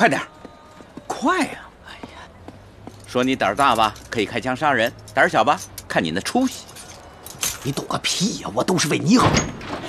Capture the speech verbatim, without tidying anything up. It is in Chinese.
快点，快呀！哎呀，说你胆儿大吧，可以开枪杀人；胆儿小吧，看你那出息。 你懂个屁呀！我都是为你好。